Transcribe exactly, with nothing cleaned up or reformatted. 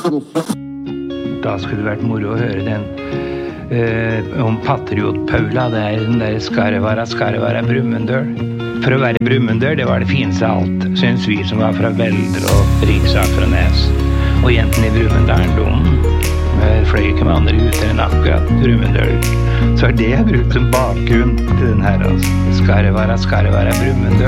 Da skulle det vært moro å høre den uh, om Patriot Paula, det er den der Skarvara, Skarvara, Brumunddøl. For å være Brumunddøl, det var det fineste av alt, synes vi som var fra Velder og Riksakrones. Og jentene i Brumunddølen, de fløy ikke med andre gutter enn akkurat Brumunddøl. Så er det jeg brukt som bakgrunn til den her, altså. Skarvara, Skarvara, Brumunddøl.